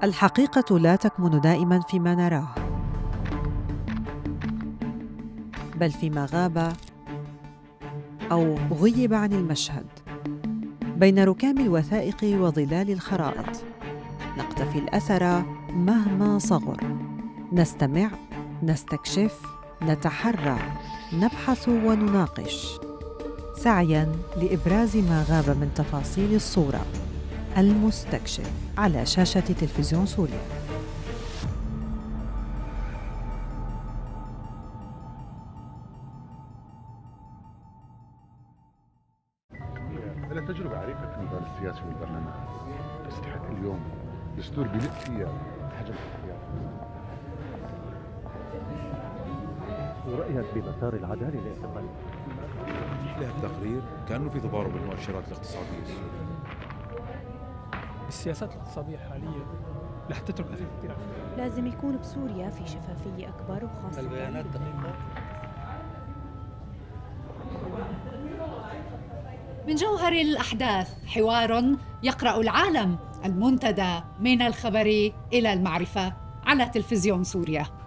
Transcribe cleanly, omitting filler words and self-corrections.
الحقيقة لا تكمن دائماً فيما نراه، بل فيما غاب أو غيب عن المشهد. بين ركام الوثائق وظلال الخرائط نقتفي الأثر مهما صغر، نستمع، نستكشف، نتحرى، نبحث ونناقش، سعياً لإبراز ما غاب من تفاصيل الصورة. المستكشف على شاشة تلفزيون سوريا. أنا تجربة عريقة في المجال السياسي والبرلمان، تستحق اليوم دستور بيلق فيها حجم الحياة. ورأيك بمسار العدالة الاعتقالي؟ يحلى التقرير كأنه في تضارب بالمؤشرات الاقتصادية السورية. السياسات الاقتصادية الحالية رح تترك أثر كثير. لازم يكون بسوريا في شفافية أكبر، وخاصة البيانات دقيقة. من جوهر الأحداث حوار يقرأ العالم، المنتدى من الخبر إلى المعرفة على تلفزيون سوريا.